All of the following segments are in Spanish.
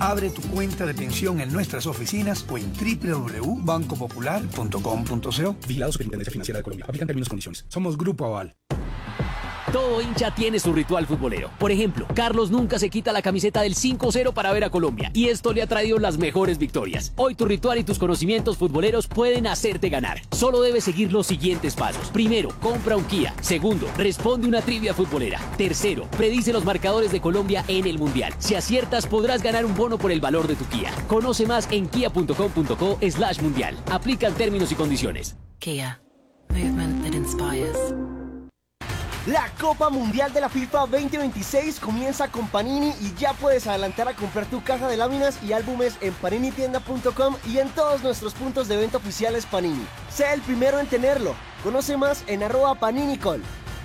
Abre tu cuenta de pensión en nuestras oficinas o en www.bancopopular.com.co. Vigilado Superintendencia Financiera de Colombia. Aplican términos y condiciones. Somos Grupo Aval. Todo hincha tiene su ritual futbolero. Por ejemplo, Carlos nunca se quita la camiseta del 5-0 para ver a Colombia, y esto le ha traído las mejores victorias. Hoy tu ritual y tus conocimientos futboleros pueden hacerte ganar. Solo debes seguir los siguientes pasos. Primero, compra un Kia. Segundo, responde una trivia futbolera. Tercero, predice los marcadores de Colombia en el Mundial. Si aciertas, podrás ganar un bono por el valor de tu Kia. Conoce más en kia.com.co/mundial. Aplican términos y condiciones. Kia. Movement that inspires. La Copa Mundial de la FIFA 2026 comienza con Panini y ya puedes adelantar a comprar tu caja de láminas y álbumes en paninitienda.com y en todos nuestros puntos de venta oficiales Panini. Sé el primero en tenerlo. Conoce más en @paninicol.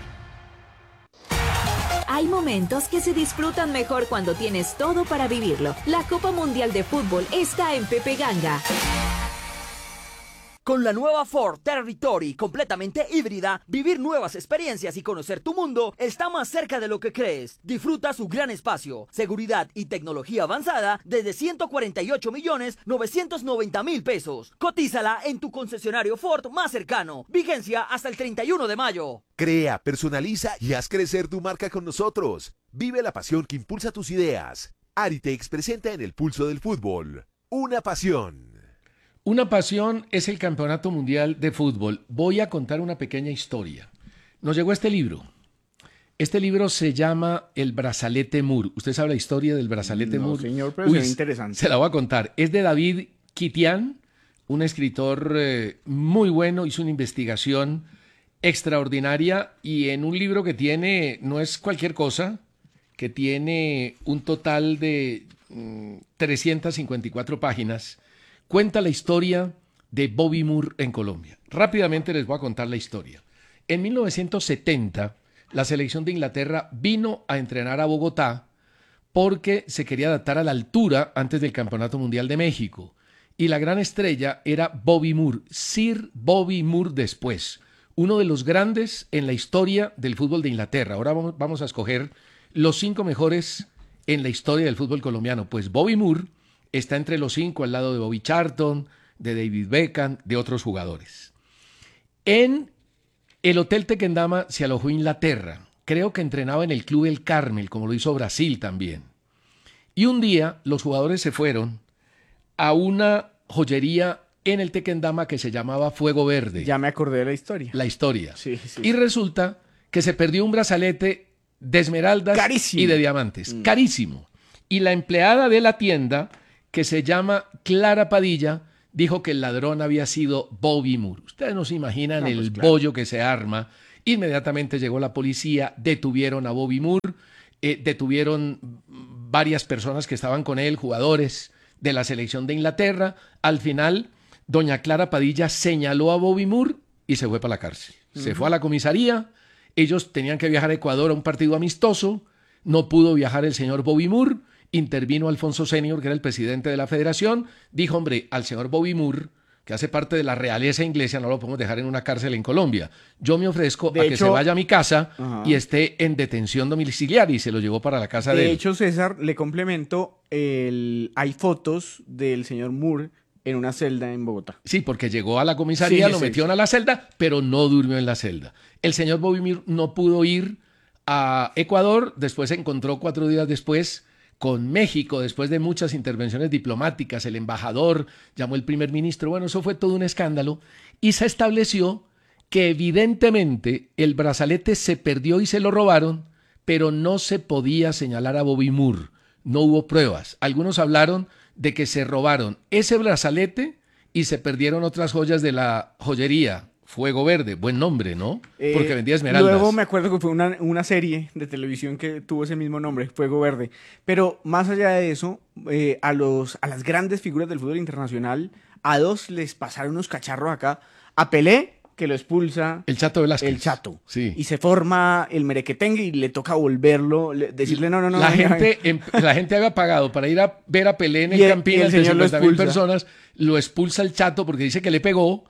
Hay momentos que se disfrutan mejor cuando tienes todo para vivirlo. La Copa Mundial de Fútbol está en Pepe Ganga. Con la nueva Ford Territory completamente híbrida, vivir nuevas experiencias y conocer tu mundo está más cerca de lo que crees. Disfruta su gran espacio, seguridad y tecnología avanzada desde 148.990.000 pesos. Cotízala en tu concesionario Ford más cercano. Vigencia hasta el 31 de mayo. Crea, personaliza y haz crecer tu marca con nosotros. Vive la pasión que impulsa tus ideas. Aritex presenta en el pulso del fútbol. Una pasión. Una pasión es el Campeonato Mundial de Fútbol. Voy a contar una pequeña historia. Nos llegó este libro. Este libro se llama El Brazalete Moore. ¿Usted sabe la historia del Brazalete Moore? No, señor, pero es interesante. Se la voy a contar. Es de David Kitian, un escritor muy bueno. Hizo una investigación extraordinaria y en un libro que tiene, no es cualquier cosa, que tiene un total de 354 páginas. Cuenta la historia de Bobby Moore en Colombia. Rápidamente les voy a contar la historia. En 1970, la selección de Inglaterra vino a entrenar a Bogotá porque se quería adaptar a la altura antes del Campeonato Mundial de México. Y la gran estrella era Bobby Moore, Sir Bobby Moore después, uno de los grandes en la historia del fútbol de Inglaterra. Ahora vamos a escoger los 5 mejores en la historia del fútbol colombiano. Pues Bobby Moore está entre los 5 al lado de Bobby Charlton, de David Beckham, de otros jugadores. En el Hotel Tequendama se alojó Inglaterra. Creo que entrenaba en el Club El Carmel, como lo hizo Brasil también. Y un día los jugadores se fueron a una joyería en el Tequendama que se llamaba Fuego Verde. Ya me acordé de la historia. La historia. Sí. Y resulta que se perdió un brazalete de esmeraldas Carísimo. Y de diamantes. Carísimo. Y la empleada de la tienda, que se llama Clara Padilla, dijo que el ladrón había sido Bobby Moore. Ustedes no se imaginan el bollo que se arma. Inmediatamente llegó la policía, detuvieron a Bobby Moore, detuvieron varias personas que estaban con él, jugadores de la selección de Inglaterra. Al final, doña Clara Padilla señaló a Bobby Moore y se fue para la cárcel. Se fue a la comisaría, ellos tenían que viajar a Ecuador a un partido amistoso, no pudo viajar el señor Bobby Moore. Intervino Alfonso Senior, que era el presidente de la federación, dijo, hombre, al señor Bobby Moore, que hace parte de la realeza inglesa, no lo podemos dejar en una cárcel en Colombia. Yo me ofrezco que se vaya a mi casa y esté en detención domiciliaria, y se lo llevó para la casa de él. De hecho, César, le complemento, hay fotos del señor Moore en una celda en Bogotá. Sí, porque llegó a la comisaría, Sí, lo metieron a la celda, pero no durmió en la celda. El señor Bobby Moore no pudo ir a Ecuador, después se encontró 4 días después con México, después de muchas intervenciones diplomáticas. El embajador llamó al primer ministro. Bueno, eso fue todo un escándalo y se estableció que evidentemente el brazalete se perdió y se lo robaron, pero no se podía señalar a Bobby Moore. No hubo pruebas. Algunos hablaron de que se robaron ese brazalete y se perdieron otras joyas de la joyería Fuego Verde. Buen nombre, ¿no? Porque vendía esmeraldas. Luego me acuerdo que fue una serie de televisión que tuvo ese mismo nombre, Fuego Verde. Pero más allá de eso, a las grandes figuras del fútbol internacional, a 2 les pasaron unos cacharros acá. A Pelé, que lo expulsa el Chato Velázquez. El Chato. Sí. Y se forma el merequetengue y le toca volverlo, decirle no. La gente había pagado para ir a ver a Pelé en el Campín ante 50.000 personas. Lo expulsa el Chato porque dice que le pegó.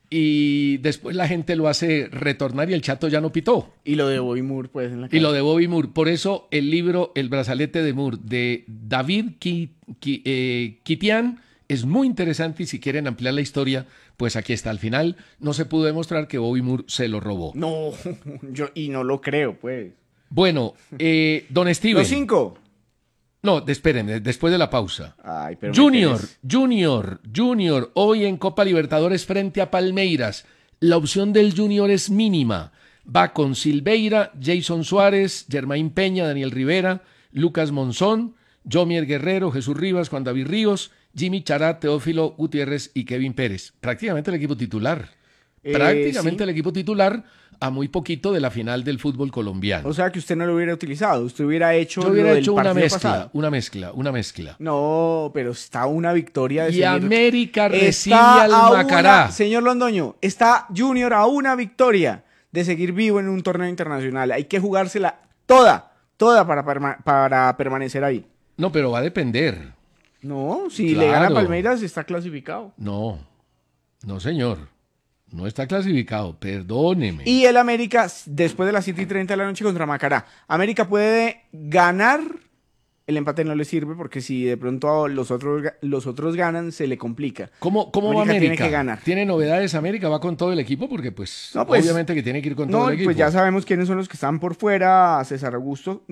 Y después la gente lo hace retornar y el Chato ya no pitó. Y lo de Bobby Moore, pues. Y lo de Bobby Moore. Por eso el libro El Brazalete de Moore, de David Kitian es muy interesante y si quieren ampliar la historia, pues aquí está. Al final no se pudo demostrar que Bobby Moore se lo robó. No, y no lo creo, pues. Bueno, don Steven. Los 5. No, espérenme, después de la pausa. Ay, pero Junior, hoy en Copa Libertadores frente a Palmeiras. La opción del Junior es mínima. Va con Silveira, Jason Suárez, Germain Peña, Daniel Rivera, Lucas Monzón, Jomier Guerrero, Jesús Rivas, Juan David Ríos, Jimmy Chará, Teófilo Gutiérrez y Kevin Pérez. Prácticamente el equipo titular. Sí. El equipo titular a muy poquito de la final del fútbol colombiano. O sea que usted no lo hubiera utilizado, usted hubiera hecho Yo hubiera lo del hecho partido una pasado. mezcla. No, pero está una victoria de Y seguir. América recibe al Macará. Señor Londoño, está Junior a una victoria de seguir vivo en un torneo internacional. Hay que jugársela toda para permanecer ahí. No, pero va a depender. No, si Claro. le gana a Palmeiras está clasificado. No, señor. No está clasificado, perdóneme. Y el América, después de las 7:30 de la noche contra Macará, América puede ganar. El empate no le sirve porque si de pronto los otros ganan, se le complica. ¿Cómo va América? Tiene que ganar. ¿Tiene novedades América? ¿Va con todo el equipo? Porque pues, No, pues obviamente que tiene que ir con todo el equipo. Pues ya sabemos quiénes son los que están por fuera. César Augusto,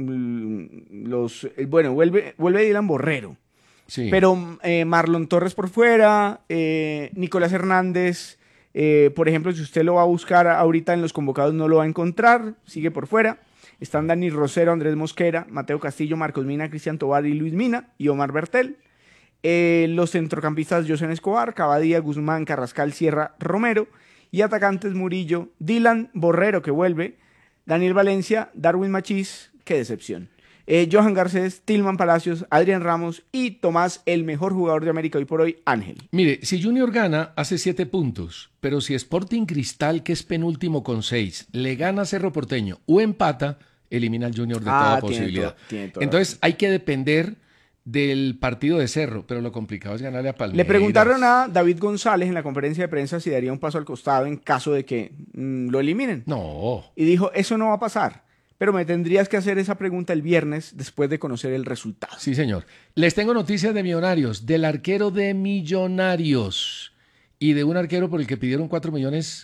vuelve Dylan Borrero. Sí. Pero Marlon Torres por fuera, Nicolás Hernández, por ejemplo, si usted lo va a buscar ahorita en los convocados no lo va a encontrar, sigue por fuera. Están Dani Rosero, Andrés Mosquera, Mateo Castillo, Marcos Mina, Cristian Tobar y Luis Mina y Omar Bertel. Los centrocampistas Josen Escobar, Cavadía, Guzmán, Carrascal, Sierra, Romero. Y atacantes Murillo, Dylan Borrero que vuelve, Daniel Valencia, Darwin Machís, qué decepción. Johan Garcés, Tilman Palacios, Adrián Ramos y Tomás, el mejor jugador de América hoy por hoy, Ángel. Mire, si Junior gana, hace 7 puntos, pero si Sporting Cristal, que es penúltimo con 6, le gana a Cerro Porteño o empata, elimina al Junior de toda posibilidad. Entonces hay que depender del partido de Cerro, pero lo complicado es ganarle a Palmeiras. Le preguntaron a David González en la conferencia de prensa si daría un paso al costado en caso de que lo eliminen. No. Y dijo, eso no va a pasar. Pero me tendrías que hacer esa pregunta el viernes después de conocer el resultado. Sí, señor. Les tengo noticias de Millonarios, del arquero de Millonarios y de un arquero por el que pidieron $4 millones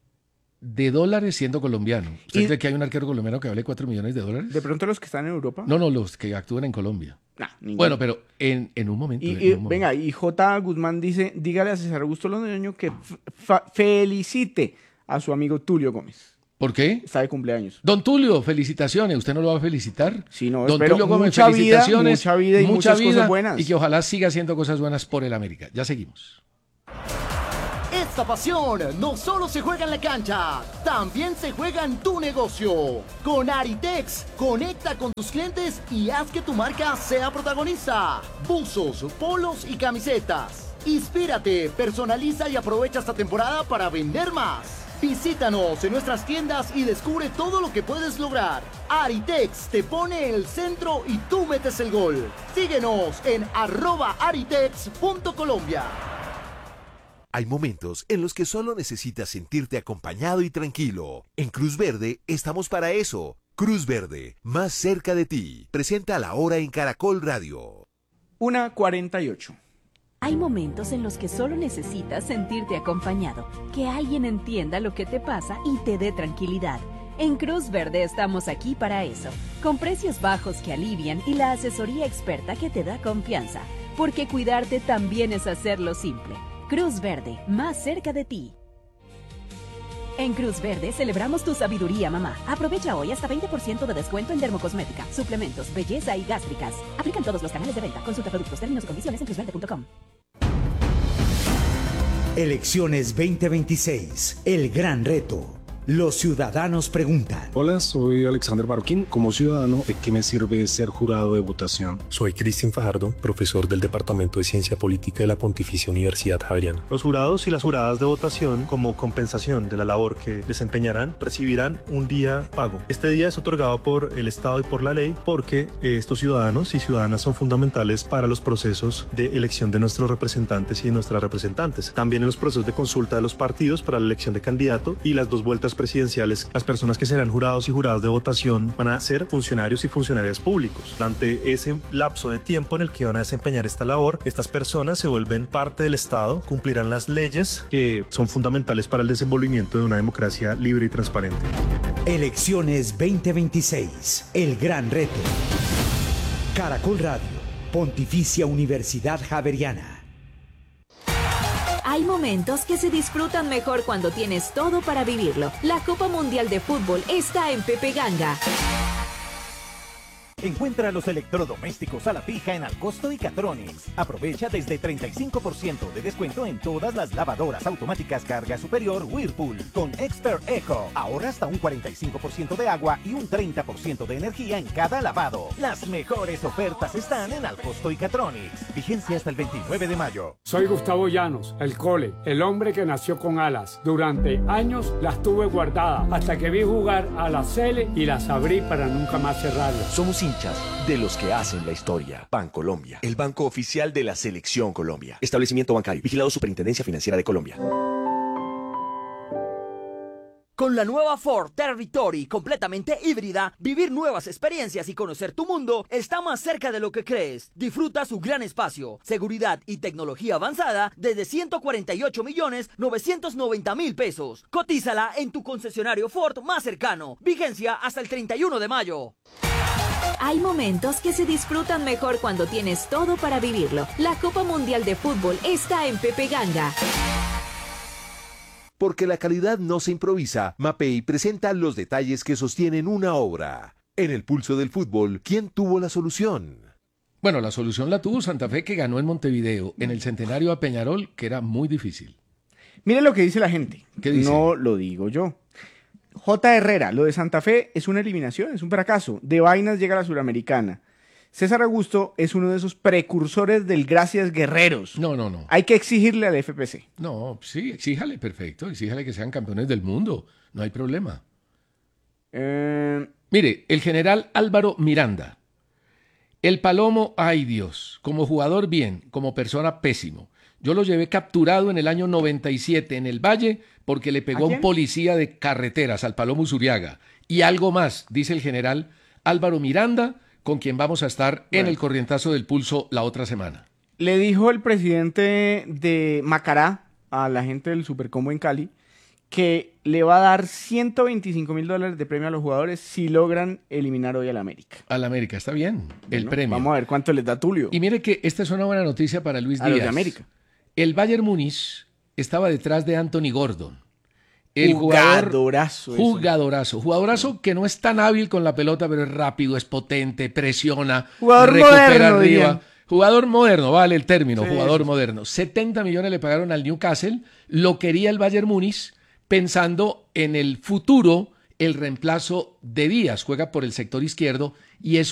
siendo colombiano. ¿Usted cree que hay un arquero colombiano que vale $4 millones? ¿De pronto los que están en Europa? No, los que actúan en Colombia. Ninguno. Bueno, pero en un momento. Venga, y J. Guzmán dice, dígale a César Augusto Londoño que felicite a su amigo Tulio Gómez. ¿Por qué? Está de cumpleaños. Don Tulio, felicitaciones. ¿Usted no lo va a felicitar? Sí, no, Don espero Tulio Gómez, mucha felicitaciones. Mucha vida y muchas cosas buenas. Y que ojalá siga haciendo cosas buenas por el América. Ya seguimos. Esta pasión no solo se juega en la cancha, también se juega en tu negocio. Con Aritex, conecta con tus clientes y haz que tu marca sea protagonista. Buzos, polos y camisetas. Inspírate, personaliza y aprovecha esta temporada para vender más. Visítanos en nuestras tiendas y descubre todo lo que puedes lograr. Aritex te pone el centro y tú metes el gol. Síguenos en @aritex.colombia. Hay momentos en los que solo necesitas sentirte acompañado y tranquilo. En Cruz Verde estamos para eso. Cruz Verde, más cerca de ti. Presenta La Hora en Caracol Radio. 1:48. Hay momentos en los que solo necesitas sentirte acompañado, que alguien entienda lo que te pasa y te dé tranquilidad. En Cruz Verde estamos aquí para eso, con precios bajos que alivian y la asesoría experta que te da confianza, porque cuidarte también es hacerlo simple. Cruz Verde, más cerca de ti. En Cruz Verde celebramos tu sabiduría, mamá. Aprovecha hoy hasta 20% de descuento en dermocosmética, suplementos, belleza y gástricas. Aplican todos los canales de venta. Consulta productos, términos y condiciones en cruzverde.com. Elecciones 2026. El gran reto. Los ciudadanos preguntan. Hola, soy Alexander Marroquín. Como ciudadano, ¿de qué me sirve ser jurado de votación? Soy Cristian Fajardo, profesor del Departamento de Ciencia Política de la Pontificia Universidad Javeriana. Los jurados y las juradas de votación, como compensación de la labor que desempeñarán, recibirán un día pago. Este día es otorgado por el Estado y por la ley porque estos ciudadanos y ciudadanas son fundamentales para los procesos de elección de nuestros representantes y de nuestras representantes. También en los procesos de consulta de los partidos para la elección de candidato y las 2 vueltas figuras presidenciales, las personas que serán jurados y juradas de votación van a ser funcionarios y funcionarias públicos. Durante ese lapso de tiempo en el que van a desempeñar esta labor, estas personas se vuelven parte del Estado, cumplirán las leyes que son fundamentales para el desenvolvimiento de una democracia libre y transparente. Elecciones 2026, el gran reto. Caracol Radio, Pontificia Universidad Javeriana. Hay momentos que se disfrutan mejor cuando tienes todo para vivirlo. La Copa Mundial de Fútbol está en Pepe Ganga. Encuentra los electrodomésticos a la fija en Alcosto y Catronics. Aprovecha desde 35% de descuento en todas las lavadoras automáticas carga superior Whirlpool. Con Expert Eco, ahorra hasta un 45% de agua y un 30% de energía en cada lavado. Las mejores ofertas están en Alcosto y Catronics. Vigencia hasta el 29 de mayo. Soy Gustavo Llanos, el Cole, el hombre que nació con alas. Durante años las tuve guardadas hasta que vi jugar a la Cele y las abrí para nunca más cerrarlas. Somos hinchas de los que hacen la historia. Bancolombia, el banco oficial de la Selección Colombia. Establecimiento bancario, vigilado Superintendencia Financiera de Colombia. Con la nueva Ford Territory completamente híbrida, vivir nuevas experiencias y conocer tu mundo está más cerca de lo que crees. Disfruta su gran espacio, seguridad y tecnología avanzada desde 148.990.000 pesos. Cotízala en tu concesionario Ford más cercano. Vigencia hasta el 31 de mayo. Hay momentos que se disfrutan mejor cuando tienes todo para vivirlo. La Copa Mundial de Fútbol está en Pepe Ganga. Porque la calidad no se improvisa, Mapei presenta los detalles que sostienen una obra. En el pulso del fútbol, ¿quién tuvo la solución? Bueno, la solución la tuvo Santa Fe, que ganó en Montevideo, en el Centenario a Peñarol, que era muy difícil. Mire lo que dice la gente. ¿Qué dice? No lo digo yo. J. Herrera, lo de Santa Fe es una eliminación, es un fracaso. De vainas llega la Suramericana. César Augusto es uno de esos precursores del Gracias Guerreros. No. Hay que exigirle al FPC. No, sí, exíjale, perfecto. Exíjale que sean campeones del mundo. No hay problema. Mire, el general Álvaro Miranda. El Palomo, ay Dios, como jugador bien, como persona pésimo. Yo lo llevé capturado en el año 97 en el Valle porque le pegó a un policía de carreteras, al Palomo Zuriaga. Y algo más, dice el general Álvaro Miranda, con quien vamos a estar en el Corrientazo del Pulso la otra semana. Le dijo el presidente de Macará a la gente del Supercombo en Cali que le va a dar $125,000 de premio a los jugadores si logran eliminar hoy al América. Al América, está bien, el premio. Vamos a ver cuánto les da Tulio. Y mire que esta es una buena noticia para Luis a Díaz. Los de América. El Bayern Múnich estaba detrás de Anthony Gordon. El jugadorazo. Jugadorazo que no es tan hábil con la pelota, pero es rápido, es potente, presiona, jugador recupera moderno, arriba. dirían. Jugador moderno, vale el término, Sí, jugador moderno. 70 millones le pagaron al Newcastle, lo quería el Bayern Múnich pensando en el futuro, el reemplazo de Díaz. Juega por el sector izquierdo y es